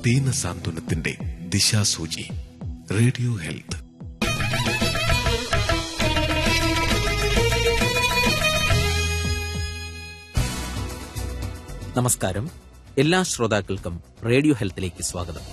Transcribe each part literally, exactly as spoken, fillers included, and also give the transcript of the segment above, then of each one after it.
ദീന സാന്ത്വനത്തിന്റെ ദിശാസൂചി. Radio health. നമസ്കാരം. എല്ലാ ശ്രോതാക്കൾക്കും റേഡിയോ ഹെൽത്തിലേക്ക് സ്വാഗതം.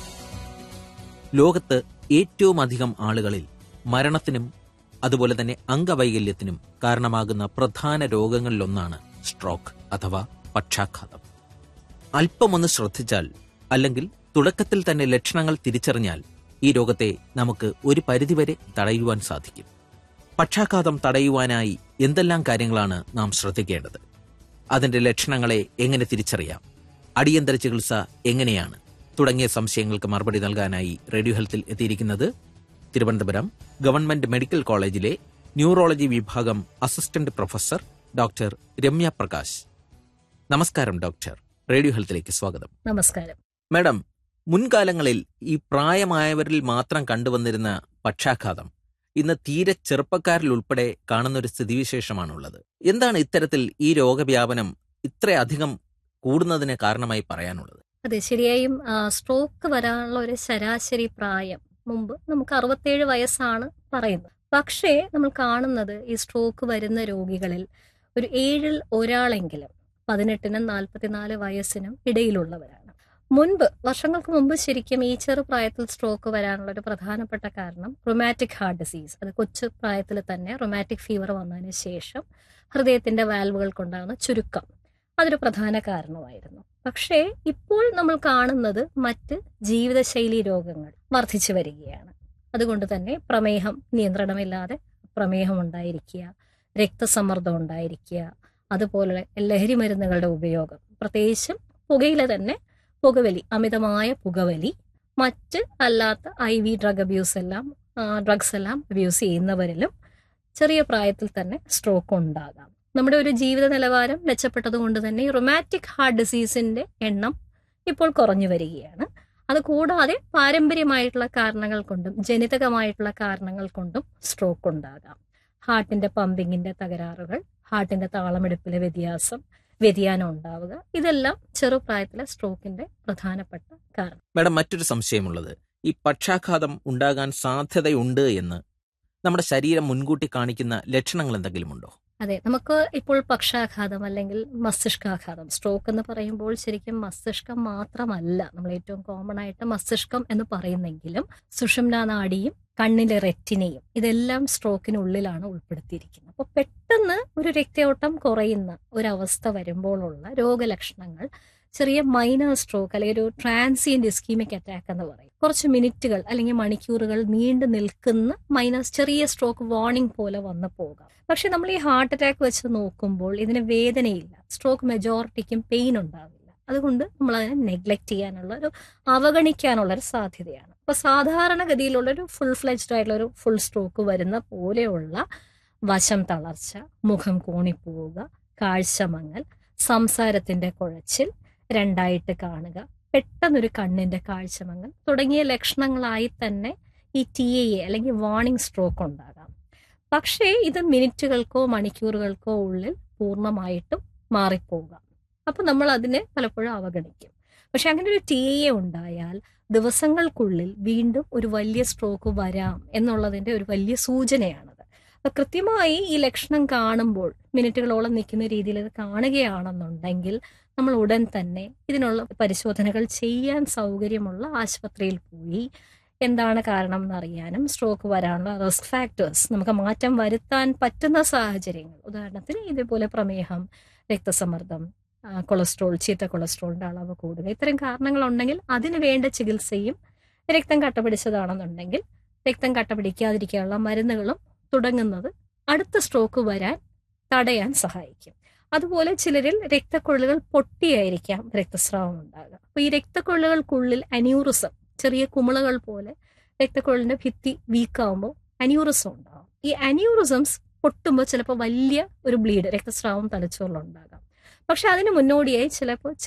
ലോകത്ത് ഏറ്റവും അധികം ആളുകളിൽ മരണത്തിനും അതുപോലെ തന്നെ അംഗവൈകല്യത്തിനും കാരണമാകുന്ന പ്രധാന രോഗങ്ങളിലൊന്നാണ് സ്ട്രോക്ക് അഥവാ പക്ഷാഘാതം. അല്പമൊന്ന് ശ്രദ്ധിച്ചാൽ അല്ലെങ്കിൽ തുടക്കത്തിൽ തന്നെ ലക്ഷണങ്ങൾ തിരിച്ചറിഞ്ഞാൽ ഈ രോഗത്തെ നമുക്ക് ഒരു പരിധിവരെ തടയുവാൻ സാധിക്കും. പക്ഷാഘാതം തടയുവാനായി എന്തെല്ലാം കാര്യങ്ങളാണ് നാം ശ്രദ്ധിക്കേണ്ടത്? അതിന്റെ ലക്ഷണങ്ങളെ എങ്ങനെ തിരിച്ചറിയാം? അടിയന്തര ചികിത്സ എങ്ങനെയാണ്? തുടങ്ങിയ സംശയങ്ങൾക്ക് മറുപടി നൽകാനായി റേഡിയോ ഹെൽത്തിൽ എത്തിയിരിക്കുന്നത് തിരുവനന്തപുരം ഗവൺമെന്റ് മെഡിക്കൽ കോളേജിലെ ന്യൂറോളജി വിഭാഗം assistant professor doctor Ramya Prakash. നമസ്കാരം ഡോക്ടർ. റേഡിയോ ഹെൽത്തിലേക്ക് സ്വാഗതം. നമസ്കാരം മാഡം. മുൻകാലങ്ങളിൽ ഈ പ്രായമായവരിൽ മാത്രം കണ്ടുവന്നിരുന്ന പക്ഷാഘാതം ഇന്ന് തീരെ ചെറുപ്പക്കാരിൽ ഉൾപ്പെടെ കാണുന്നൊരു സ്ഥിതിവിശേഷമാണുള്ളത്. എന്താണ് ഇത്തരത്തിൽ ഈ രോഗവ്യാപനം ഇത്രയധികം കൂടുന്നതിന് കാരണമായി പറയാനുള്ളത്? അതെ, ശരിയായും സ്ട്രോക്ക് വരാനുള്ള ഒരു ശരാശരി പ്രായം മുമ്പ് നമുക്ക് അറുപത്തേഴ് വയസ്സാണ് പറയുന്നത്. പക്ഷേ നമ്മൾ കാണുന്നത് ഈ സ്ട്രോക്ക് വരുന്ന രോഗികളിൽ ഒരു ഏഴിൽ ഒരാളെങ്കിലും പതിനെട്ടിനും നാൽപ്പത്തിനാല് വയസ്സിനും ഇടയിലുള്ളവരാണ്. മുൻപ് വർഷങ്ങൾക്ക് മുമ്പ് ശരിക്കും ഈ ചെറുപ്രായത്തിൽ സ്ട്രോക്ക് വരാനുള്ള ഒരു പ്രധാനപ്പെട്ട കാരണം റൊമാറ്റിക് ഹാർട്ട് ഡിസീസ്, അത് കൊച്ചു പ്രായത്തിൽ തന്നെ റൊമാറ്റിക് ഫീവർ വന്നതിന് ശേഷം ഹൃദയത്തിന്റെ വാൽവുകൾക്കുണ്ടാകുന്ന ചുരുക്കം, അതൊരു പ്രധാന കാരണമായിരുന്നു. പക്ഷേ ഇപ്പോൾ നമ്മൾ കാണുന്നത് മറ്റ് ജീവിതശൈലി രോഗങ്ങൾ വർദ്ധിച്ചു വരികയാണ്. അതുകൊണ്ട് തന്നെ പ്രമേഹം നിയന്ത്രണമില്ലാതെ പ്രമേഹം ഉണ്ടായിരിക്കുക, രക്തസമ്മർദ്ദം ഉണ്ടായിരിക്കുക, അതുപോലെ ലഹരി മരുന്നുകളുടെ ഉപയോഗം, പ്രത്യേകിച്ചും പുകയില തന്നെ പുകവലി, അമിതമായ പുകവലി, മറ്റ് അല്ലാത്ത ഐ വി ഡ്രഗ് അബ്യൂസ് എല്ലാം ഡ്രഗ്സ് എല്ലാം അബ്യൂസ് ചെയ്യുന്നവരിലും ചെറിയ പ്രായത്തിൽ തന്നെ സ്ട്രോക്ക് ഉണ്ടാകാം. നമ്മുടെ ഒരു ജീവിത നിലവാരം മെച്ചപ്പെട്ടത് കൊണ്ട് തന്നെ ഈ റൊമാറ്റിക് ഹാർട്ട് ഡിസീസിന്റെ എണ്ണം ഇപ്പോൾ കുറഞ്ഞു വരികയാണ്. അതുകൂടാതെ പാരമ്പര്യമായിട്ടുള്ള കാരണങ്ങൾ കൊണ്ടും ജനിതകമായിട്ടുള്ള കാരണങ്ങൾ കൊണ്ടും സ്ട്രോക്ക് ഉണ്ടാകാം. ഹാർട്ടിന്റെ പമ്പിങ്ങിന്റെ തകരാറുകൾ, ഹാർട്ടിന്റെ താളമെടുപ്പിലെ വ്യത്യാസം വ്യതിയാനം ഉണ്ടാവുക, ഇതെല്ലാം ചെറുപ്രായത്തിലെ സ്ട്രോക്കിന്റെ പ്രധാനപ്പെട്ട കാരണം. മാഡം, മറ്റൊരു സംശയമുള്ളത്, ഈ പക്ഷാഘാതം ഉണ്ടാകാൻ സാധ്യതയുണ്ട് എന്ന് നമ്മുടെ ശരീരം മുൻകൂട്ടി കാണിക്കുന്ന ലക്ഷണങ്ങൾ എന്തെങ്കിലും ഉണ്ടോ? അതെ, നമുക്ക് ഇപ്പോൾ പക്ഷാഘാതം അല്ലെങ്കിൽ മസ്തിഷ്കാഘാതം, സ്ട്രോക്ക് എന്ന് പറയുമ്പോൾ ശരിക്കും മസ്തിഷ്കം മാത്രമല്ല നമ്മൾ ഏറ്റവും കോമൺ ആയിട്ട് മസ്തിഷ്കം എന്ന് പറയുന്നെങ്കിലും സുഷുമ്നാ നാഡിയും കണ്ണിലെ റെറ്റിനയും ഇതെല്ലാം സ്ട്രോക്കിനുള്ളിലാണ് ഉൾപ്പെടുത്തിയിരിക്കുന്നത്. അപ്പോൾ പെട്ടെന്ന് ഒരു രക്തയോട്ടം കുറയുന്ന ഒരവസ്ഥ വരുമ്പോഴുള്ള രോഗലക്ഷണങ്ങൾ ചെറിയ മൈനർ സ്ട്രോക്ക് അല്ലെങ്കിൽ ഒരു ട്രാൻസിയന്റ് ഇസ്കീമിക് അറ്റാക്ക് എന്ന് പറയും. കുറച്ച് മിനിറ്റുകൾ അല്ലെങ്കിൽ മണിക്കൂറുകൾ നീണ്ടു നിൽക്കുന്ന മൈനർ ചെറിയ സ്ട്രോക്ക് വാർണിംഗ് പോലെ വന്നു പോകാം. പക്ഷെ നമ്മൾ ഈ ഹാർട്ട് അറ്റാക്ക് വെച്ച് നോക്കുമ്പോൾ ഇതിന് വേദനയില്ല, സ്ട്രോക്ക് മെജോറിറ്റിക്കും പെയിൻ ഉണ്ടാവില്ല. അതുകൊണ്ട് നമ്മൾ അതിനെ നെഗ്ലക്ട് ചെയ്യാനുള്ള ഒരു അവഗണിക്കാനുള്ള ഒരു സാധ്യതയാണ്. അപ്പൊ സാധാരണഗതിയിലുള്ള ഒരു ഫുൾ ഫ്ലെജ്ഡ് ആയിട്ടുള്ള ഒരു ഫുൾ സ്ട്രോക്ക് വരുന്ന പോലെയുള്ള വശം തളർച്ച, മുഖം കൂണിപ്പോവുക, കാഴ്ചമങ്ങൽ, സംസാരത്തിന്റെ കുഴച്ചിൽ, രണ്ടായിട്ട് കാണുക, പെട്ടെന്നൊരു കണ്ണിന്റെ കാഴ്ചമങ്ങൽ തുടങ്ങിയ ലക്ഷണങ്ങളായി തന്നെ ഈ ടി എ എ അല്ലെങ്കിൽ വാർണിംഗ് സ്ട്രോക്ക് ഉണ്ടാകാം. പക്ഷേ ഇത് മിനിറ്റുകൾക്കോ മണിക്കൂറുകൾക്കോ ഉള്ളിൽ പൂർണ്ണമായിട്ടും മാറിപ്പോകാം. അപ്പൊ നമ്മൾ അതിനെ പലപ്പോഴും അവഗണിക്കും. പക്ഷെ അങ്ങനെ ഒരു ടി എ എ ഉണ്ടായാൽ ദിവസങ്ങൾക്കുള്ളിൽ വീണ്ടും ഒരു വലിയ സ്ട്രോക്ക് വരാം എന്നുള്ളതിന്റെ ഒരു വലിയ സൂചനയാണത്. അപ്പൊ കൃത്യമായി ഈ ലക്ഷണം കാണുമ്പോൾ മിനിറ്റുകളോളം നിൽക്കുന്ന രീതിയിൽ ഇത് കാണുകയാണെന്നുണ്ടെങ്കിൽ നമ്മൾ ഉടൻ തന്നെ ഇതിനുള്ള പരിശോധനകൾ ചെയ്യാൻ സൗകര്യമുള്ള ആശുപത്രിയിൽ പോയി എന്താണ് കാരണം എന്നറിയാനും സ്ട്രോക്ക് വരാനുള്ള റിസ്ക് ഫാക്ടേഴ്സ് നമുക്ക് മാറ്റം വരുത്താൻ പറ്റുന്ന സാഹചര്യങ്ങൾ, ഉദാഹരണത്തിന് ഇതേപോലെ പ്രമേഹം, രക്തസമ്മർദ്ദം, കൊളസ്ട്രോൾ, ചീത്ത കൊളസ്ട്രോളിന്റെ അളവ് കൂടുക, ഇത്തരം കാരണങ്ങളുണ്ടെങ്കിൽ അതിന് വേണ്ട ചികിത്സയും, രക്തം കട്ടപിടിച്ചതാണെന്നുണ്ടെങ്കിൽ രക്തം കട്ടപിടിക്കാതിരിക്കാനുള്ള മരുന്നുകളും തുടങ്ങുന്നത് അടുത്ത സ്ട്രോക്ക് വരാൻ തടയാൻ സഹായിക്കും. അതുപോലെ ചിലരിൽ രക്തക്കൊഴലുകൾ പൊട്ടിയായിരിക്കാം രക്തസ്രാവം ഉണ്ടാകുക. അപ്പൊ ഈ രക്തക്കൊഴലുകൾക്കുള്ളിൽ അന്യൂറിസം, ചെറിയ കുമിളകൾ പോലെ രക്തക്കൊഴലിന്റെ ഭിത്തി വീക്കാവുമ്പോൾ അന്യൂറിസം ഉണ്ടാകും. ഈ അന്യൂറിസംസ് പൊട്ടുമ്പോൾ ചിലപ്പോൾ വലിയ ഒരു ബ്ലീഡ്, രക്തസ്രാവം തലച്ചോറിലുണ്ടാകാം. പക്ഷെ അതിന് മുന്നോടിയായി ചിലപ്പോൾ